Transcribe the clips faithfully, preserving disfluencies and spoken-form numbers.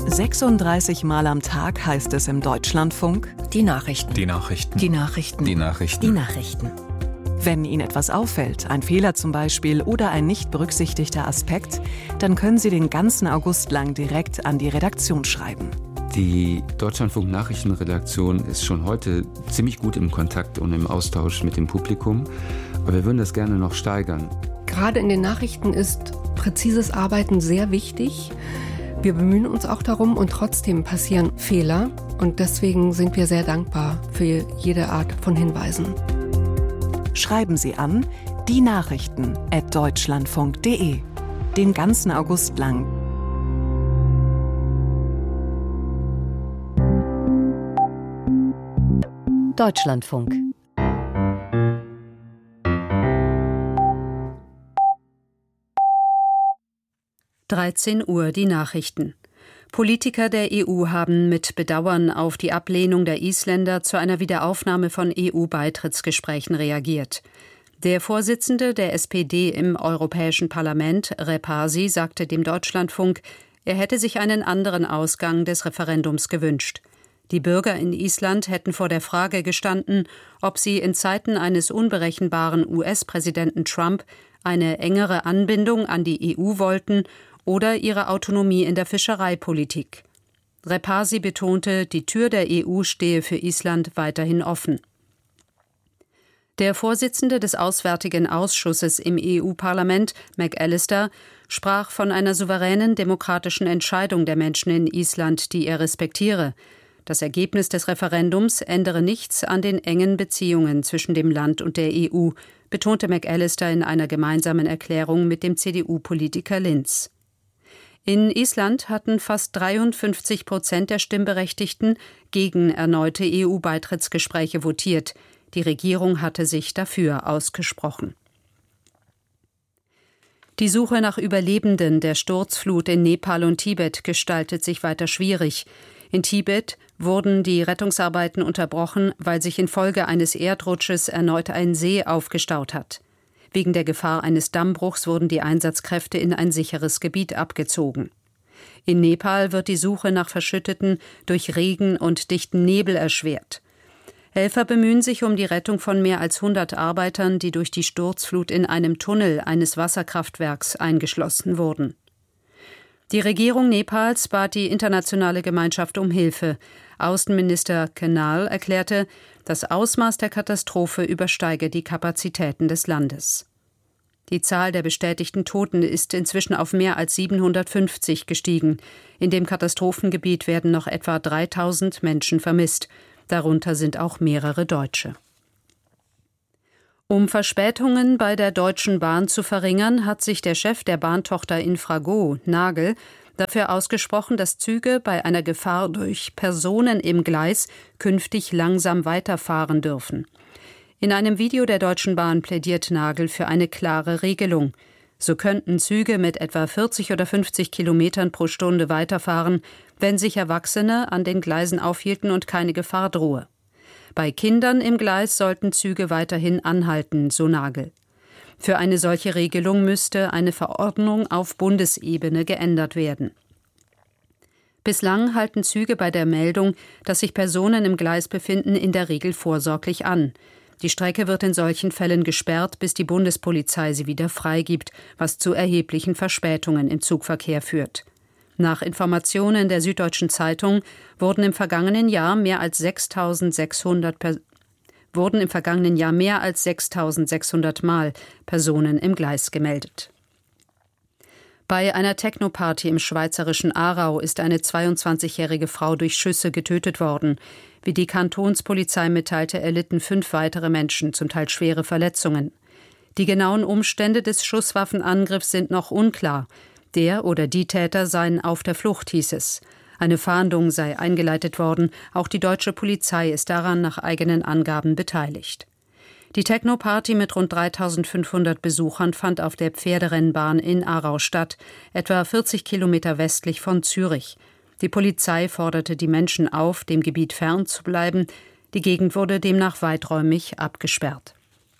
sechsunddreißig Mal am Tag heißt es im Deutschlandfunk: Die Nachrichten. Die Nachrichten. Die Nachrichten. Die Nachrichten. Die Nachrichten. Wenn Ihnen etwas auffällt, ein Fehler zum Beispiel oder ein nicht berücksichtigter Aspekt, dann können Sie den ganzen August lang direkt an die Redaktion schreiben. Die Deutschlandfunk-Nachrichtenredaktion ist schon heute ziemlich gut im Kontakt und im Austausch mit dem Publikum, aber wir würden das gerne noch steigern. Gerade in den Nachrichten ist präzises Arbeiten sehr wichtig. Wir bemühen uns auch darum und trotzdem passieren Fehler. Und deswegen sind wir sehr dankbar für jede Art von Hinweisen. Schreiben Sie an die Nachrichten at deutschlandfunk punkt de. Den ganzen August lang. Deutschlandfunk. dreizehn Uhr die Nachrichten. Politiker der E U haben mit Bedauern auf die Ablehnung der Isländer zu einer Wiederaufnahme von E U-Beitrittsgesprächen reagiert. Der Vorsitzende der S P D im Europäischen Parlament, Repasi, sagte dem Deutschlandfunk, er hätte sich einen anderen Ausgang des Referendums gewünscht. Die Bürger in Island hätten vor der Frage gestanden, ob sie in Zeiten eines unberechenbaren U S-Präsidenten Trump eine engere Anbindung an die E U wollten oder ihre Autonomie in der Fischereipolitik. Repasi betonte, die Tür der E U stehe für Island weiterhin offen. Der Vorsitzende des Auswärtigen Ausschusses im E U-Parlament, McAllister, sprach von einer souveränen demokratischen Entscheidung der Menschen in Island, die er respektiere. Das Ergebnis des Referendums ändere nichts an den engen Beziehungen zwischen dem Land und der E U, betonte McAllister in einer gemeinsamen Erklärung mit dem C D U-Politiker Linz. In Island hatten fast dreiundfünfzig Prozent der Stimmberechtigten gegen erneute E U-Beitrittsgespräche votiert. Die Regierung hatte sich dafür ausgesprochen. Die Suche nach Überlebenden der Sturzflut in Nepal und Tibet gestaltet sich weiter schwierig. In Tibet wurden die Rettungsarbeiten unterbrochen, weil sich infolge eines Erdrutsches erneut ein See aufgestaut hat. Wegen der Gefahr eines Dammbruchs wurden die Einsatzkräfte in ein sicheres Gebiet abgezogen. In Nepal wird die Suche nach Verschütteten durch Regen und dichten Nebel erschwert. Helfer bemühen sich um die Rettung von mehr als hundert Arbeitern, die durch die Sturzflut in einem Tunnel eines Wasserkraftwerks eingeschlossen wurden. Die Regierung Nepals bat die internationale Gemeinschaft um Hilfe. Außenminister Kenal erklärte, das Ausmaß der Katastrophe übersteige die Kapazitäten des Landes. Die Zahl der bestätigten Toten ist inzwischen auf mehr als siebenhundertfünfzig gestiegen. In dem Katastrophengebiet werden noch etwa dreitausend Menschen vermisst. Darunter sind auch mehrere Deutsche. Um Verspätungen bei der Deutschen Bahn zu verringern, hat sich der Chef der Bahntochter Infrago, Nagel, dafür ausgesprochen, dass Züge bei einer Gefahr durch Personen im Gleis künftig langsam weiterfahren dürfen. In einem Video der Deutschen Bahn plädiert Nagel für eine klare Regelung. So könnten Züge mit etwa vierzig oder fünfzig Kilometern pro Stunde weiterfahren, wenn sich Erwachsene an den Gleisen aufhielten und keine Gefahr drohe. Bei Kindern im Gleis sollten Züge weiterhin anhalten, so Nagel. Für eine solche Regelung müsste eine Verordnung auf Bundesebene geändert werden. Bislang halten Züge bei der Meldung, dass sich Personen im Gleis befinden, in der Regel vorsorglich an. Die Strecke wird in solchen Fällen gesperrt, bis die Bundespolizei sie wieder freigibt, was zu erheblichen Verspätungen im Zugverkehr führt. Nach Informationen der Süddeutschen Zeitung wurden im vergangenen Jahr mehr als sechstausendsechshundert per- wurden im vergangenen Jahr mehr als sechstausendsechshundert Mal Personen im Gleis gemeldet. Bei einer Techno-Party im schweizerischen Aarau ist eine zweiundzwanzigjährige Frau durch Schüsse getötet worden. Wie die Kantonspolizei mitteilte, erlitten fünf weitere Menschen, zum Teil schwere Verletzungen. Die genauen Umstände des Schusswaffenangriffs sind noch unklar. Der oder die Täter seien auf der Flucht, hieß es. Eine Fahndung sei eingeleitet worden. Auch die deutsche Polizei ist daran nach eigenen Angaben beteiligt. Die Techno-Party mit rund dreitausendfünfhundert Besuchern fand auf der Pferderennbahn in Aarau statt, etwa vierzig Kilometer westlich von Zürich. Die Polizei forderte die Menschen auf, dem Gebiet fern zu bleiben. Die Gegend wurde demnach weiträumig abgesperrt.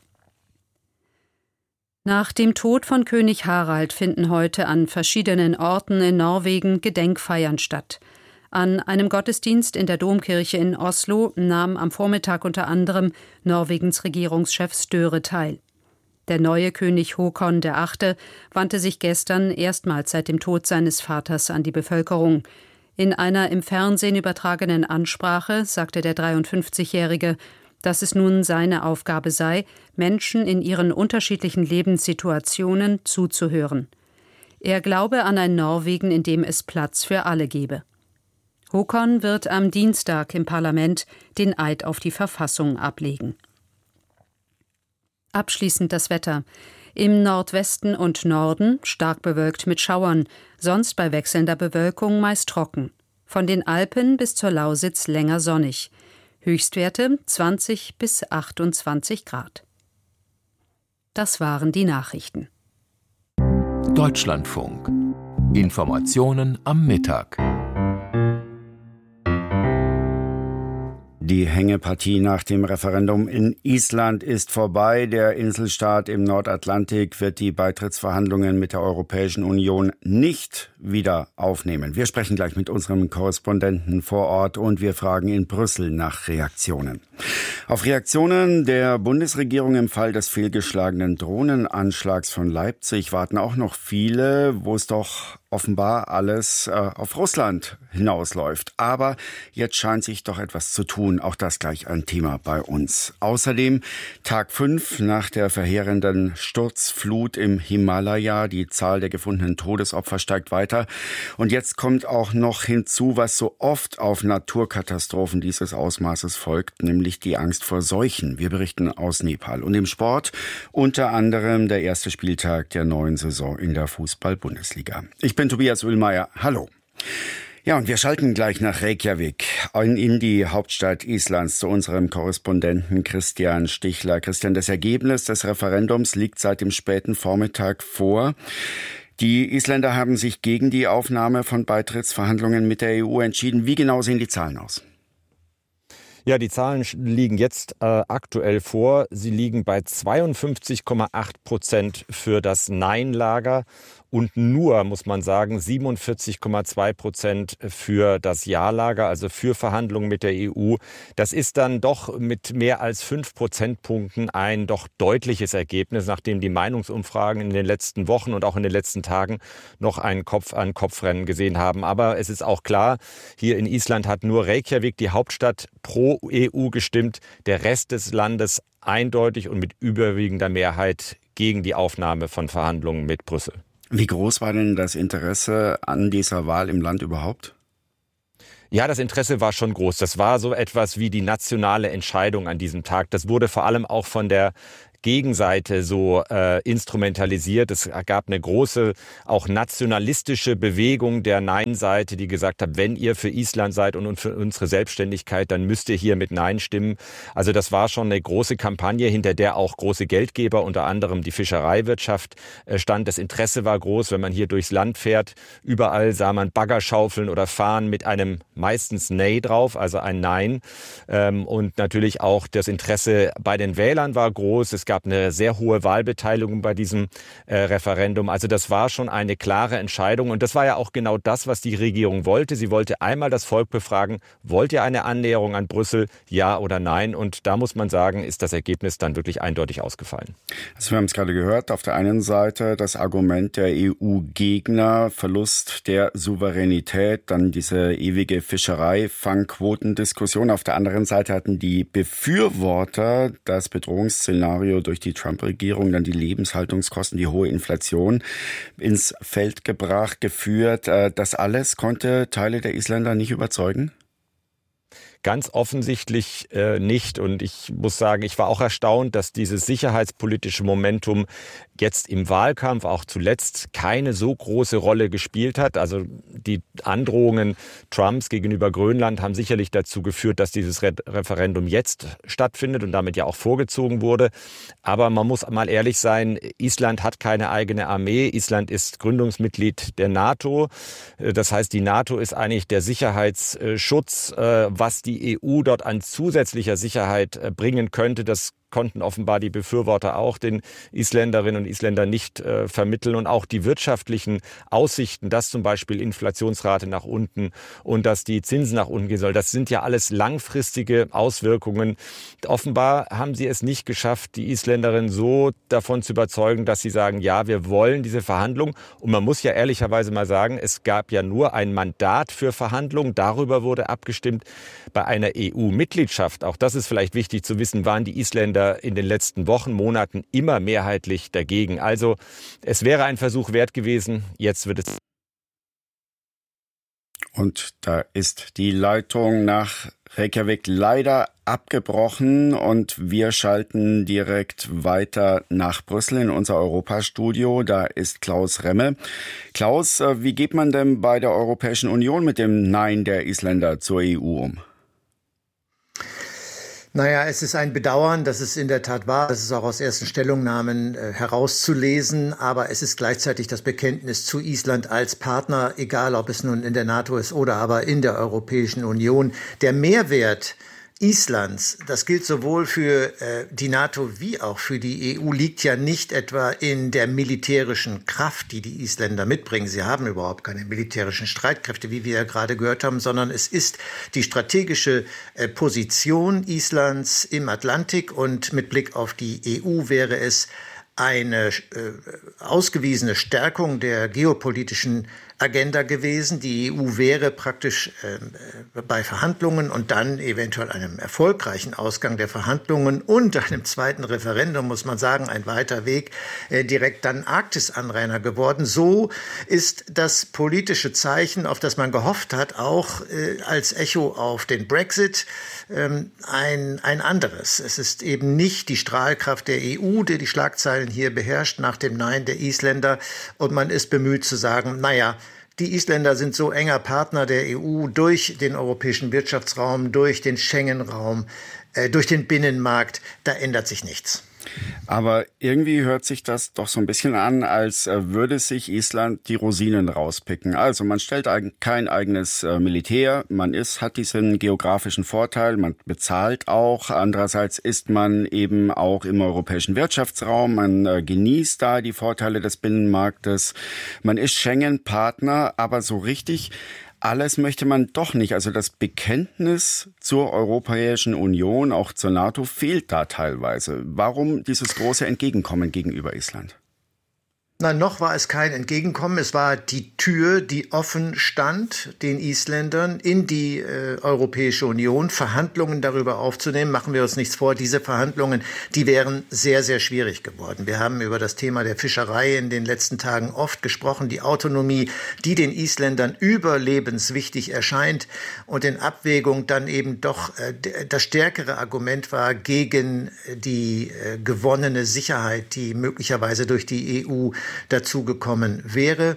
Nach dem Tod von König Harald finden heute an verschiedenen Orten in Norwegen Gedenkfeiern statt. An einem Gottesdienst in der Domkirche in Oslo nahm am Vormittag unter anderem Norwegens Regierungschef Støre teil. Der neue König Håkon der Achte wandte sich gestern erstmals seit dem Tod seines Vaters an die Bevölkerung. In einer im Fernsehen übertragenen Ansprache sagte der dreiundfünfzigjährige, dass es nun seine Aufgabe sei, Menschen in ihren unterschiedlichen Lebenssituationen zuzuhören. Er glaube an ein Norwegen, in dem es Platz für alle gebe. Håkon wird am Dienstag im Parlament den Eid auf die Verfassung ablegen. Abschließend das Wetter. Im Nordwesten und Norden stark bewölkt mit Schauern, sonst bei wechselnder Bewölkung meist trocken. Von den Alpen bis zur Lausitz länger sonnig. Höchstwerte zwanzig bis achtundzwanzig Grad. Das waren die Nachrichten. Deutschlandfunk. Informationen am Mittag. Die Hängepartie nach dem Referendum in Island ist vorbei. Der Inselstaat im Nordatlantik wird die Beitrittsverhandlungen mit der Europäischen Union nicht wieder aufnehmen. Wir sprechen gleich mit unserem Korrespondenten vor Ort und wir fragen in Brüssel nach Reaktionen. Auf Reaktionen der Bundesregierung im Fall des fehlgeschlagenen Drohnenanschlags von Leipzig warten auch noch viele, wo es doch offenbar alles äh, auf Russland hinausläuft. Aber jetzt scheint sich doch etwas zu tun. Auch das gleich ein Thema bei uns. Außerdem Tag fünf nach der verheerenden Sturzflut im Himalaya. Die Zahl der gefundenen Todesopfer steigt weiter. Und jetzt kommt auch noch hinzu, was so oft auf Naturkatastrophen dieses Ausmaßes folgt, nämlich die Angst vor Seuchen. Wir berichten aus Nepal. Und im Sport unter anderem der erste Spieltag der neuen Saison in der Fußball-Bundesliga. Ich bin Tobias Uhlmeier. Hallo. Ja, und wir schalten gleich nach Reykjavik in die Hauptstadt Islands zu unserem Korrespondenten Christian Stichler. Christian, das Ergebnis des Referendums liegt seit dem späten Vormittag vor. Die Isländer haben sich gegen die Aufnahme von Beitrittsverhandlungen mit der E U entschieden. Wie genau sehen die Zahlen aus? Ja, die Zahlen liegen jetzt äh, aktuell vor. Sie liegen bei zweiundfünfzig Komma acht Prozent für das Nein-Lager und nur, muss man sagen, siebenundvierzig Komma zwei Prozent für das Ja-Lager, also für Verhandlungen mit der E U. Das ist dann doch mit mehr als fünf Prozentpunkten ein doch deutliches Ergebnis, nachdem die Meinungsumfragen in den letzten Wochen und auch in den letzten Tagen noch ein Kopf-an-Kopf-Rennen gesehen haben. Aber es ist auch klar, hier in Island hat nur Reykjavik, die Hauptstadt, pro E U gestimmt. Der Rest des Landes eindeutig und mit überwiegender Mehrheit gegen die Aufnahme von Verhandlungen mit Brüssel. Wie groß war denn das Interesse an dieser Wahl im Land überhaupt? Ja, das Interesse war schon groß. Das war so etwas wie die nationale Entscheidung an diesem Tag. Das wurde vor allem auch von der Gegenseite so äh, instrumentalisiert. Es gab eine große, auch nationalistische Bewegung der Nein-Seite, die gesagt hat, wenn ihr für Island seid und für unsere Selbstständigkeit, dann müsst ihr hier mit Nein stimmen. Also das war schon eine große Kampagne, hinter der auch große Geldgeber, unter anderem die Fischereiwirtschaft, äh, stand. Das Interesse war groß, wenn man hier durchs Land fährt. Überall sah man Baggerschaufeln oder Fahnen mit einem meistens Nay drauf, also ein Nein. Ähm, und natürlich auch das Interesse bei den Wählern war groß. Es gab eine sehr hohe Wahlbeteiligung bei diesem äh, Referendum. Also das war schon eine klare Entscheidung. Und das war ja auch genau das, was die Regierung wollte. Sie wollte einmal das Volk befragen, wollt ihr eine Annäherung an Brüssel, ja oder nein? Und da muss man sagen, ist das Ergebnis dann wirklich eindeutig ausgefallen. Also wir haben es gerade gehört, auf der einen Seite das Argument der E U-Gegner, Verlust der Souveränität, dann diese ewige Fischerei-Fangquotendiskussion. Auf der anderen Seite hatten die Befürworter das Bedrohungsszenario durch die Trump-Regierung, dann die Lebenshaltungskosten, die hohe Inflation ins Feld gebracht, geführt. Das alles konnte Teile der Isländer nicht überzeugen? Ganz offensichtlich äh, nicht. Und ich muss sagen, ich war auch erstaunt, dass dieses sicherheitspolitische Momentum jetzt im Wahlkampf auch zuletzt keine so große Rolle gespielt hat. Also die Androhungen Trumps gegenüber Grönland haben sicherlich dazu geführt, dass dieses Re- Referendum jetzt stattfindet und damit ja auch vorgezogen wurde. Aber man muss mal ehrlich sein, Island hat keine eigene Armee. Island ist Gründungsmitglied der NATO. Das heißt, die NATO ist eigentlich der Sicherheitsschutz, was die Die E U dort an zusätzlicher Sicherheit bringen könnte, das konnten offenbar die Befürworter auch den Isländerinnen und Isländern nicht äh, vermitteln. Und auch die wirtschaftlichen Aussichten, dass zum Beispiel Inflationsrate nach unten und dass die Zinsen nach unten gehen soll, das sind ja alles langfristige Auswirkungen. Offenbar haben sie es nicht geschafft, die Isländerinnen so davon zu überzeugen, dass sie sagen, ja, wir wollen diese Verhandlungen. Und man muss ja ehrlicherweise mal sagen, es gab ja nur ein Mandat für Verhandlungen. Darüber wurde abgestimmt. Bei einer E U-Mitgliedschaft, auch das ist vielleicht wichtig zu wissen, waren die Isländer in den letzten Wochen, Monaten immer mehrheitlich dagegen. Also es wäre ein Versuch wert gewesen. Jetzt wird es. Und da ist die Leitung nach Reykjavik leider abgebrochen und wir schalten direkt weiter nach Brüssel in unser Europastudio. Da ist Klaus Remme. Klaus, wie geht man denn bei der Europäischen Union mit dem Nein der Isländer zur E U um? Naja, es ist ein Bedauern, dass es in der Tat war. Das ist auch aus ersten Stellungnahmen äh, herauszulesen. Aber es ist gleichzeitig das Bekenntnis zu Island als Partner, egal ob es nun in der NATO ist oder aber in der Europäischen Union. Der Mehrwert Islands, das gilt sowohl für äh, die NATO wie auch für die E U, liegt ja nicht etwa in der militärischen Kraft, die die Isländer mitbringen. Sie haben überhaupt keine militärischen Streitkräfte, wie wir ja gerade gehört haben, sondern es ist die strategische äh, Position Islands im Atlantik und mit Blick auf die E U wäre es eine äh, ausgewiesene Stärkung der geopolitischen Agenda gewesen. Die E U wäre praktisch äh, bei Verhandlungen und dann eventuell einem erfolgreichen Ausgang der Verhandlungen und einem zweiten Referendum, muss man sagen, ein weiter Weg, äh, direkt dann Arktis-Anrainer geworden. So ist das politische Zeichen, auf das man gehofft hat, auch äh, als Echo auf den Brexit ähm, ein, ein anderes. Es ist eben nicht die Strahlkraft der E U, die die Schlagzeilen hier beherrscht nach dem Nein der Isländer und man ist bemüht zu sagen, naja, die Isländer sind so enger Partner der E U durch den europäischen Wirtschaftsraum, durch den Schengen-Raum, äh, durch den Binnenmarkt. Da ändert sich nichts. Aber irgendwie hört sich das doch so ein bisschen an, als würde sich Island die Rosinen rauspicken. Also man stellt kein eigenes Militär, man ist, hat diesen geografischen Vorteil, man bezahlt auch. Andererseits ist man eben auch im europäischen Wirtschaftsraum, man genießt da die Vorteile des Binnenmarktes. Man ist Schengen-Partner, aber so richtig alles möchte man doch nicht. Also das Bekenntnis zur Europäischen Union, auch zur NATO, fehlt da teilweise. Warum dieses große Entgegenkommen gegenüber Island? Nein, noch war es kein Entgegenkommen. Es war die Tür, die offen stand, den Isländern in die äh, Europäische Union, Verhandlungen darüber aufzunehmen. Machen wir uns nichts vor, diese Verhandlungen, die wären sehr, sehr schwierig geworden. Wir haben über das Thema der Fischerei in den letzten Tagen oft gesprochen, die Autonomie, die den Isländern überlebenswichtig erscheint und in Abwägung dann eben doch äh, das stärkere Argument war gegen die äh, gewonnene Sicherheit, die möglicherweise durch die E U dazugekommen wäre.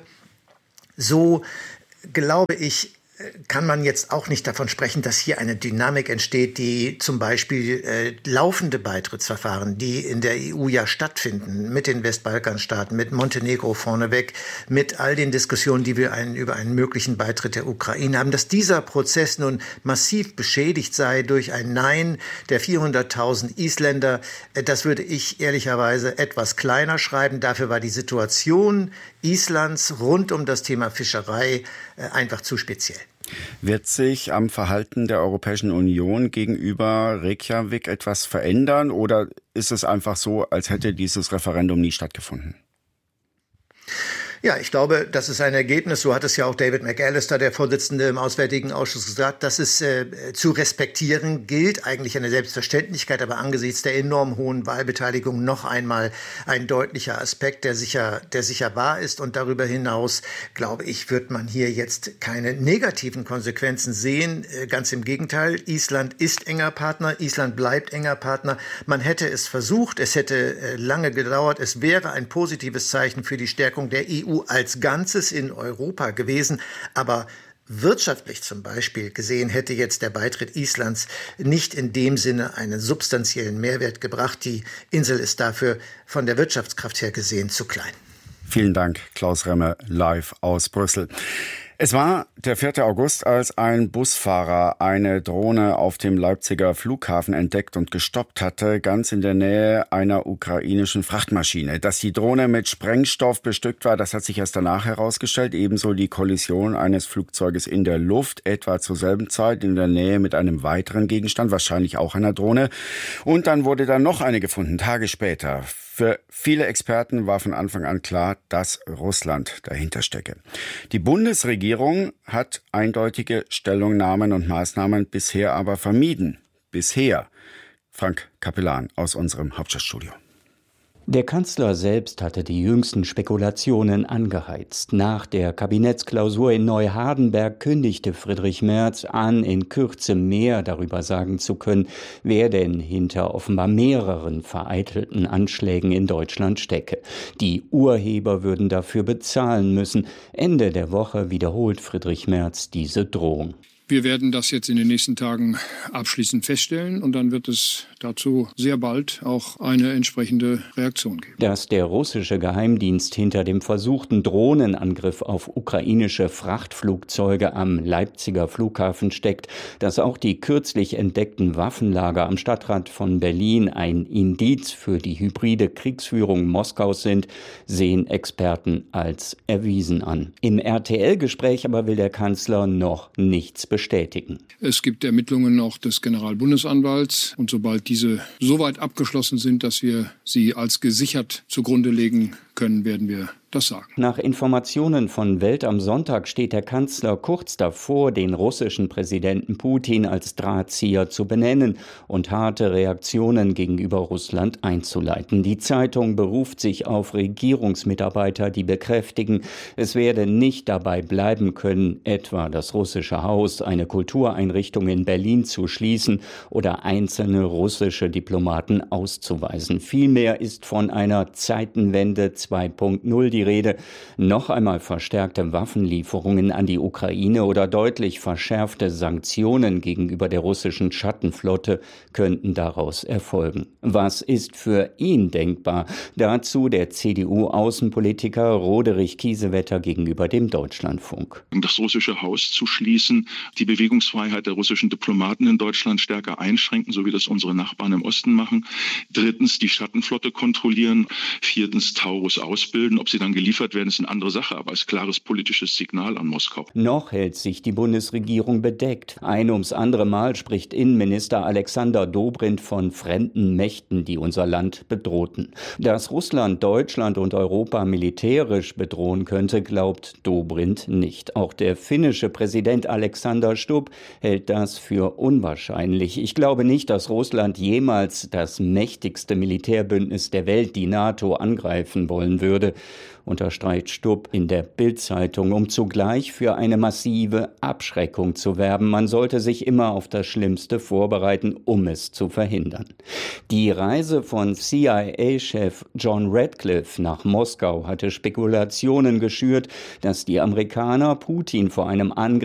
So glaube ich, kann man jetzt auch nicht davon sprechen, dass hier eine Dynamik entsteht, die zum Beispiel äh, laufende Beitrittsverfahren, die in der E U ja stattfinden, mit den Westbalkanstaaten, mit Montenegro vorneweg, mit all den Diskussionen, die wir einen, über einen möglichen Beitritt der Ukraine haben, dass dieser Prozess nun massiv beschädigt sei durch ein Nein der vierhunderttausend Isländer. Äh, das würde ich ehrlicherweise etwas kleiner schreiben. Dafür war die Situation Islands rund um das Thema Fischerei äh, einfach zu speziell. Wird sich am Verhalten der Europäischen Union gegenüber Reykjavik etwas verändern oder ist es einfach so, als hätte dieses Referendum nie stattgefunden? Ja, ich glaube, das ist ein Ergebnis, so hat es ja auch David McAllister, der Vorsitzende im Auswärtigen Ausschuss, gesagt, dass es äh, zu respektieren gilt, eigentlich eine Selbstverständlichkeit, aber angesichts der enorm hohen Wahlbeteiligung noch einmal ein deutlicher Aspekt, der sicher, der sicher wahr ist. Und darüber hinaus, glaube ich, wird man hier jetzt keine negativen Konsequenzen sehen. Äh, ganz im Gegenteil, Island ist enger Partner, Island bleibt enger Partner. Man hätte es versucht, es hätte äh, lange gedauert, es wäre ein positives Zeichen für die Stärkung der E U als Ganzes in Europa gewesen, aber wirtschaftlich zum Beispiel gesehen hätte jetzt der Beitritt Islands nicht in dem Sinne einen substanziellen Mehrwert gebracht. Die Insel ist dafür von der Wirtschaftskraft her gesehen zu klein. Vielen Dank, Klaus Remme, live aus Brüssel. Es war der vierte August, als ein Busfahrer eine Drohne auf dem Leipziger Flughafen entdeckt und gestoppt hatte, ganz in der Nähe einer ukrainischen Frachtmaschine. Dass die Drohne mit Sprengstoff bestückt war, das hat sich erst danach herausgestellt. Ebenso die Kollision eines Flugzeuges in der Luft, etwa zur selben Zeit in der Nähe mit einem weiteren Gegenstand, wahrscheinlich auch einer Drohne. Und dann wurde da noch eine gefunden, Tage später. Für viele Experten war von Anfang an klar, dass Russland dahinter stecke. Die Bundesregierung hat eindeutige Stellungnahmen und Maßnahmen bisher aber vermieden. Bisher. Frank Capellan aus unserem Hauptstadtstudio. Der Kanzler selbst hatte die jüngsten Spekulationen angeheizt. Nach der Kabinettsklausur in Neuhardenberg kündigte Friedrich Merz an, in Kürze mehr darüber sagen zu können, wer denn hinter offenbar mehreren vereitelten Anschlägen in Deutschland stecke. Die Urheber würden dafür bezahlen müssen. Ende der Woche wiederholt Friedrich Merz diese Drohung. Wir werden das jetzt in den nächsten Tagen abschließend feststellen und dann wird es dazu sehr bald auch eine entsprechende Reaktion geben. Dass der russische Geheimdienst hinter dem versuchten Drohnenangriff auf ukrainische Frachtflugzeuge am Leipziger Flughafen steckt, dass auch die kürzlich entdeckten Waffenlager am Stadtrand von Berlin ein Indiz für die hybride Kriegsführung Moskaus sind, sehen Experten als erwiesen an. Im R T L-Gespräch aber will der Kanzler noch nichts bestätigen. Es gibt Ermittlungen auch des Generalbundesanwalts und sobald diese so weit abgeschlossen sind, dass wir sie als gesichert zugrunde legen können, werden wir das sagen. Nach Informationen von Welt am Sonntag steht der Kanzler kurz davor, den russischen Präsidenten Putin als Drahtzieher zu benennen und harte Reaktionen gegenüber Russland einzuleiten. Die Zeitung beruft sich auf Regierungsmitarbeiter, die bekräftigen, es werde nicht dabei bleiben können, etwa das russische Haus, eine Kultureinrichtung in Berlin zu schließen oder einzelne russische Diplomaten auszuweisen. Vielmehr ist von einer Zeitenwende zwei Punkt null die Rede. Noch einmal verstärkte Waffenlieferungen an die Ukraine oder deutlich verschärfte Sanktionen gegenüber der russischen Schattenflotte könnten daraus erfolgen. Was ist für ihn denkbar? Dazu der C D U-Außenpolitiker Roderich Kiesewetter gegenüber dem Deutschlandfunk. Das russische Haus zu schließen, die Bewegungsfreiheit der russischen Diplomaten in Deutschland stärker einschränken, so wie das unsere Nachbarn im Osten machen. Drittens die Schattenflotte kontrollieren. Viertens Taurus ausbilden. Ob sie dann geliefert werden, ist eine andere Sache, aber als klares politisches Signal an Moskau. Noch hält sich die Bundesregierung bedeckt. Ein ums andere Mal spricht Innenminister Alexander Dobrindt von fremden Mächten, die unser Land bedrohten. Dass Russland Deutschland und Europa militärisch bedrohen könnte, glaubt Dobrindt nicht. Auch der finnische Präsident Alexander Stubb hält das für unwahrscheinlich. Ich glaube nicht, dass Russland jemals das mächtigste Militärbündnis der Welt, die NATO, angreifen wollen würde, unterstreicht Stubb in der Bild-Zeitung, um zugleich für eine massive Abschreckung zu werben. Man sollte sich immer auf das Schlimmste vorbereiten, um es zu verhindern. Die Reise von C I A-Chef John Radcliffe nach Moskau hatte Spekulationen geschürt, dass die Amerikaner Putin vor einem Angriff